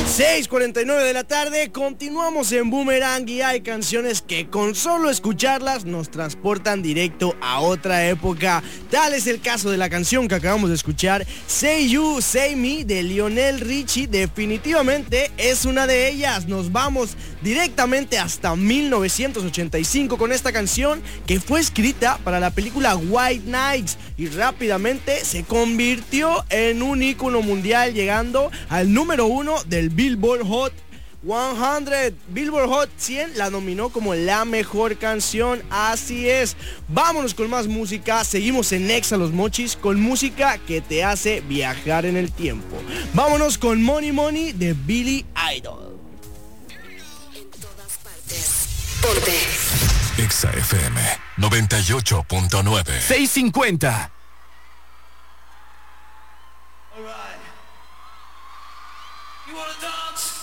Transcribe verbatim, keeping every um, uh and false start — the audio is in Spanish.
seis cuarenta y nueve de la tarde, continuamos en Boomerang y hay canciones que con solo escucharlas nos transportan directo a otra época. Tal es el caso de la canción que acabamos de escuchar, Say You, Say Me, de Lionel Richie. Definitivamente es una de ellas. Nos vamos directamente hasta mil novecientos ochenta y cinco con esta canción que fue escrita para la película White Nights y rápidamente se convirtió en un ícono mundial, llegando al número uno del Billboard Hot cien. Billboard Hot cien la nominó como la mejor canción. Así es. Vámonos con más música. Seguimos en Exa Los Mochis con música que te hace viajar en el tiempo. Vámonos con Money Money de Billy Idol. En todas partes. Ponte Exa F M noventa y ocho punto nueve. seiscientos cincuenta. All right. You wanna dance?